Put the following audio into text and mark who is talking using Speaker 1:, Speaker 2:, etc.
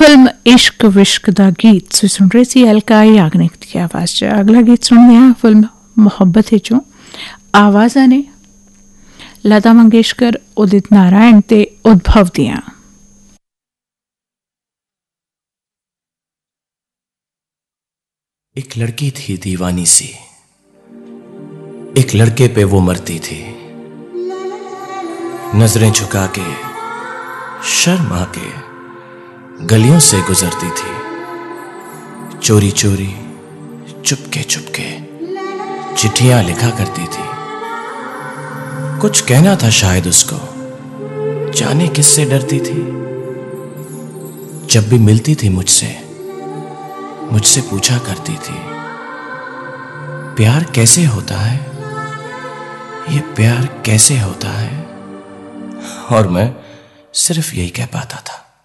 Speaker 1: Film इश्क विश्क दा गीत सुन रहे सी अलका याग्निक की आवाज च। अगला गीत सुनने हैं फिल्म मोहब्बत चों। आवाज़ां ने लता मंगेशकर, उदित नारायण ते उद्भव दियां।
Speaker 2: एक लड़की थी दीवानी सी, एक लड़के पे वो मरती थी। नजरें झुका के शर्मा के गलियों से गुजरती थी। चोरी चोरी चुपके चुपके चिट्ठियां लिखा करती थी। कुछ कहना था शायद उसको, जाने किससे डरती थी। जब भी मिलती थी मुझसे पूछा करती थी, प्यार कैसे होता है, ये प्यार कैसे होता है। और मैं सिर्फ यही कह पाता था,